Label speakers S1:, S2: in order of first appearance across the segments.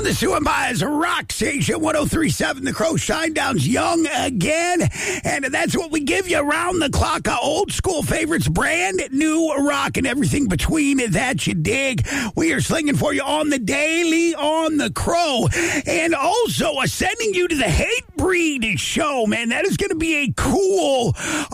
S1: the Suambaya's Rock Station 103.7. The Crow Shinedown's young again. And that's what we give you around the clock. Old school favorites, brand new rock, and everything between that you dig. We are slinging for you on the daily on the Crow. And also sending you to the Hatebreed show, man. That is going to be a cool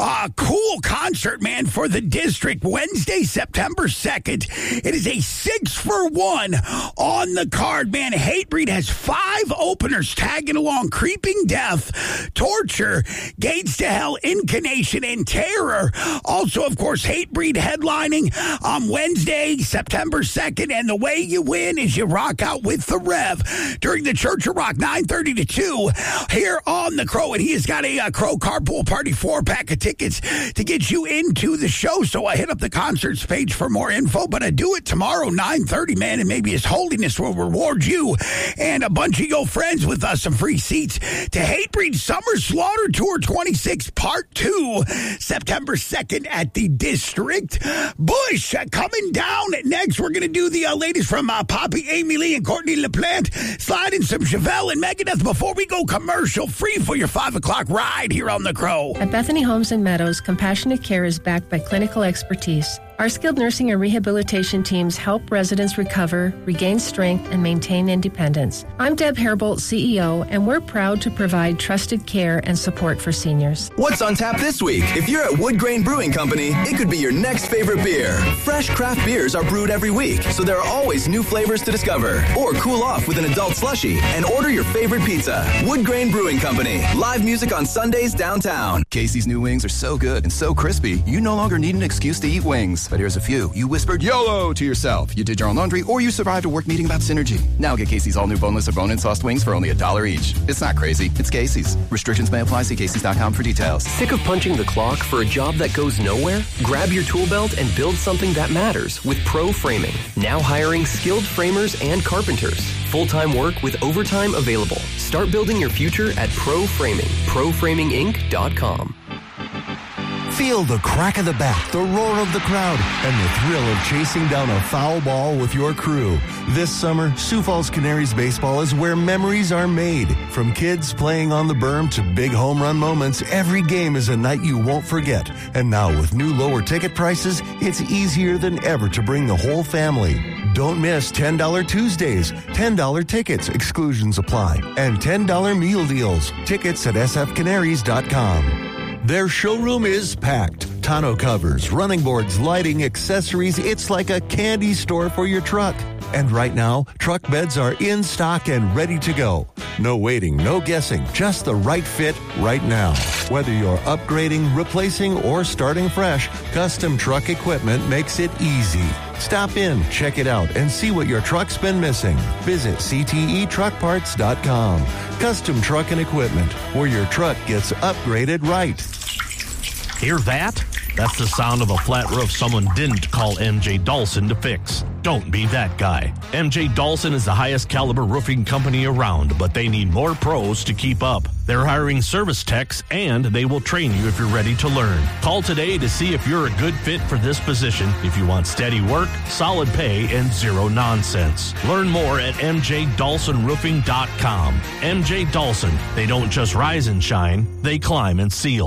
S1: concert, man, for the district. Wednesday, September 2nd. It is a 6-for-1 on the card, man. Hatebreed has 5 openers tagging along: Creeping Death, Torture, Gates to Hell, Incarnation, and Terror. Also, of course, Hatebreed headlining on Wednesday, September 2nd. And the way you win is you rock out with the Rev during the Church of Rock, 9:30 to 2 here on the Crow. And he has got a Crow Carpool Party 4-pack of tickets to get you into the show. So I hit up the concerts page for more info, but I do it tomorrow, 9:30, man, and maybe His Holiness will reward you and a bunch of your friends with some free seats to Hatebreed Summer Slaughter Tour 26 Part 2, September 2nd at the District. Bush coming down next. We're going to do the latest from Poppy, Amy Lee, and Courtney LaPlante. Slide in some Chevelle and Megadeth before we go commercial free for your 5 o'clock ride here on The Crow.
S2: At Bethany Homes and Meadows, compassionate care is backed by clinical expertise. Our skilled nursing and rehabilitation teams help residents recover, regain strength, and maintain independence. I'm Deb Hairbolt, CEO, and we're proud to provide trusted care and support for seniors.
S3: What's on tap this week? If you're at Wood Grain Brewing Company, it could be your next favorite beer. Fresh craft beers are brewed every week, so there are always new flavors to discover. Or cool off with an adult slushie and order your favorite pizza. Wood Grain Brewing Company. Live music on Sundays downtown.
S4: Casey's new wings are so good and so crispy, you no longer need an excuse to eat wings. But here's a few. You whispered YOLO to yourself. You did your own laundry, or you survived a work meeting about synergy. Now get Casey's all new boneless or bone-in sauced wings for only $1 each. It's not crazy. It's Casey's. Restrictions may apply. See Casey's.com for details.
S5: Sick of punching the clock for a job that goes nowhere? Grab your tool belt and build something that matters with Pro Framing. Now hiring skilled framers and carpenters. Full-time work with overtime available. Start building your future at Pro Framing. ProFramingInc.com.
S6: Feel the crack of the bat, the roar of the crowd, and the thrill of chasing down a foul ball with your crew. This summer, Sioux Falls Canaries baseball is where memories are made. From kids playing on the berm to big home run moments, every game is a night you won't forget. And now with new lower ticket prices, it's easier than ever to bring the whole family. Don't miss $10 Tuesdays, $10 tickets, exclusions apply, and $10 meal deals. Tickets at sfcanaries.com. Their showroom is packed. Tonneau covers, running boards, lighting, accessories. It's like a candy store for your truck. And right now, truck beds are in stock and ready to go. No waiting, no guessing, just the right fit right now. Whether you're upgrading, replacing, or starting fresh, Custom Truck Equipment makes it easy. Stop in, check it out, and see what your truck's been missing. Visit ctetruckparts.com. Custom Truck and Equipment, where your truck gets upgraded right.
S7: Hear that? That's the sound of a flat roof someone didn't call MJ Dawson to fix. Don't be that guy. MJ Dawson is the highest caliber roofing company around, but they need more pros to keep up. They're hiring service techs, and they will train you if you're ready to learn. Call today to see if you're a good fit for this position if you want steady work, solid pay, and zero nonsense. Learn more at mjdawsonroofing.com. MJ Dawson. They don't just rise and shine, they climb and seal.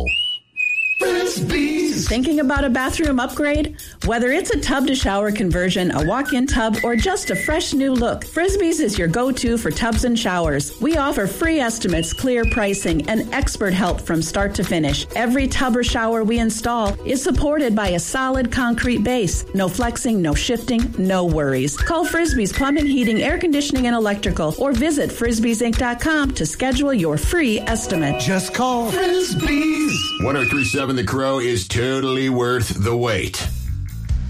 S8: Thinking about a bathroom upgrade? Whether it's a tub-to-shower conversion, a walk-in tub, or just a fresh new look, Frisbee's is your go-to for tubs and showers. We offer free estimates, clear pricing, and expert help from start to finish. Every tub or shower we install is supported by a solid concrete base. No flexing, no shifting, no worries. Call Frisbee's Plumbing, Heating, Air Conditioning, and Electrical, or visit frisbeesinc.com to schedule your free estimate.
S6: Just call
S9: Frisbee's. 103.7 The Crow is totally worth the wait.